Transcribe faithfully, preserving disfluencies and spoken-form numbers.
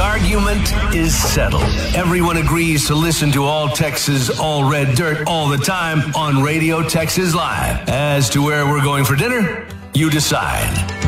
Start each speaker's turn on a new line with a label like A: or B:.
A: argument is settled. Everyone agrees to listen to All Texas, All Red Dirt all the time on Radio Texas Live. As to where we're going for dinner, you decide.